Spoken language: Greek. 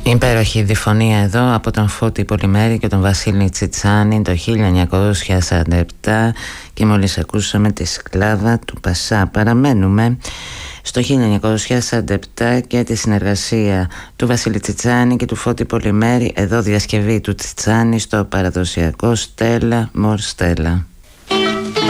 Υπέροχη διφωνία εδώ από τον Φώτη Πολυμέρη και τον Βασίλη Τσιτσάνη το 1947 και μόλις ακούσαμε τη Σκλάβα του Πασά. Παραμένουμε στο 1947 και τη συνεργασία του Βασίλη Τσιτσάνη και του Φώτη Πολυμέρη, εδώ διασκευή του Τσιτσάνη στο παραδοσιακό Στέλλα Μορ Στέλλα.